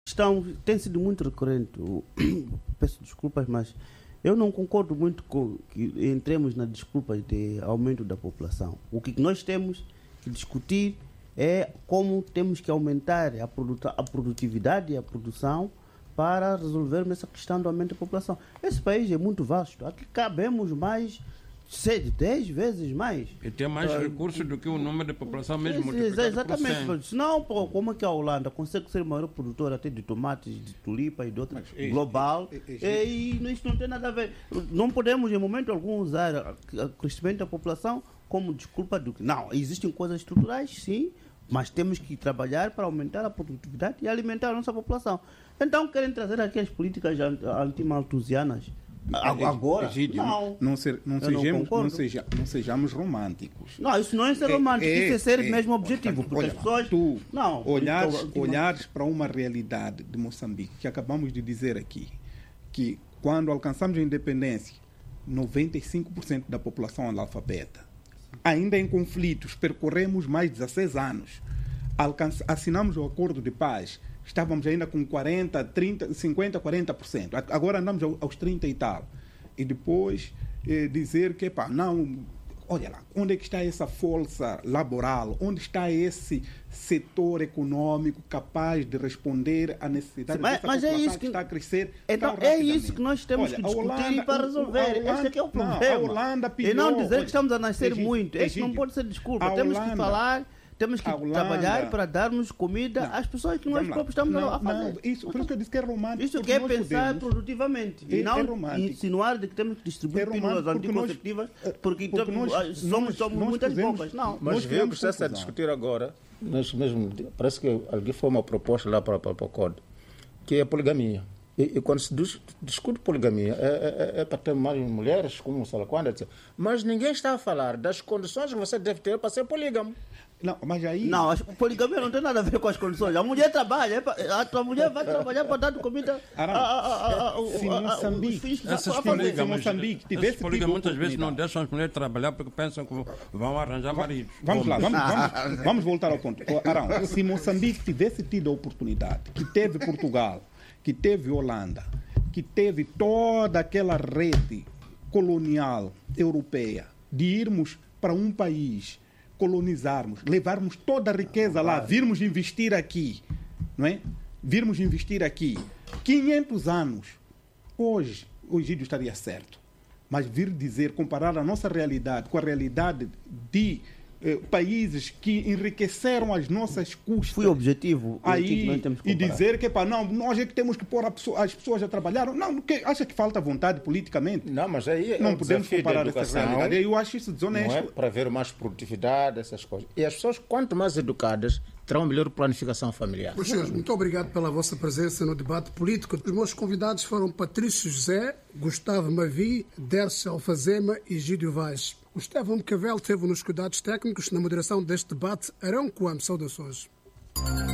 Tem sido muito recorrente. Peço desculpas, mas eu não concordo muito com que entremos na desculpa de aumento da população. O que nós temos que discutir é como temos que aumentar a produtividade e a produção para resolvermos essa questão do aumento da população. Esse país é muito vasto. Aqui cabemos mais 10 vezes mais. E tem mais recursos do que o número de população mesmo multiplicado exatamente. por 100. Senão, como é que a Holanda consegue ser o maior produtor até de tomates, de tulipa e de outras global? E isso não tem nada a ver. Não podemos, em momento algum, usar o crescimento da população como desculpa do que... Não, existem coisas estruturais, sim, mas temos que trabalhar para aumentar a produtividade e alimentar a nossa população. Então, querem trazer aqui as políticas antimalthusianas. Agora, Egídio, não sejamos românticos. Não, isso não é ser romântico, isso é ser mesmo objetivo. Porque as pessoas... olhares para uma realidade de Moçambique, que acabamos de dizer aqui, que quando alcançamos a independência, 95% da população é analfabeta. Ainda em conflitos, percorremos mais de 16 anos. Assinamos o acordo de paz. Estávamos ainda com 40, 30, 50, 40%. Agora andamos aos 30 e tal. E depois dizer que, olha lá, onde é que está essa força laboral? Onde está esse setor econômico capaz de responder à necessidade dessa população que está a crescer tão rapidamente? É isso que nós temos que discutir para resolver. Esse é que é o problema. A Holanda pediu, e não dizer que estamos a nascer muito. Isso não pode ser desculpa. Temos que falar... Temos que trabalhar para darmos comida às pessoas que nós próprios estamos a fazer. Por isso que eu disse que é romântico. Isso que é pensar produtivamente. E não insinuar de que temos que distribuir pílulas anticonceptivas porque somos muitas bombas. Não. Mas viu que está a discutir agora, parece que alguém foi uma proposta lá para o COD, que é a poligamia. E quando se discute poligamia, é para ter mais mulheres, como sei lá quando, etc. Mas ninguém está a falar das condições que você deve ter para ser polígamo. Não, mas aí... Não, a poligamia não tem nada a ver com as condições. A mulher trabalha, a tua mulher vai trabalhar para dar comida se Moçambique, esses polígamos muitas vezes não deixam as mulheres trabalhar porque pensam que vão arranjar maridos. Vamos voltar ao ponto. Arão, se Moçambique tivesse tido a oportunidade que teve Portugal, que teve Holanda, que teve toda aquela rede colonial europeia, de irmos para um país, colonizarmos, levarmos toda a riqueza lá, virmos investir aqui, não é? Virmos investir aqui. 500 anos. Hoje, o Egídio estaria certo. Mas vir dizer, comparar a nossa realidade com a realidade de países que enriqueceram as nossas custas. Foi objetivo. Aí, e dizer que, nós é que temos que pôr as pessoas a trabalhar. Não, acha que falta vontade politicamente? Não, mas aí não podemos comparar essa realidade. Eu acho isso desonesto. Não é para ver mais produtividade, essas coisas. E as pessoas, quanto mais educadas, terão melhor planificação familiar. Meus senhores, muito obrigado pela vossa presença no debate político. Os meus convidados foram Patrício José, Gustavo Mavi, Dercy Alfazema e Egídio Vaz. O Estevão Cavel teve nos cuidados técnicos na moderação deste debate. Arão Coamo, saudações.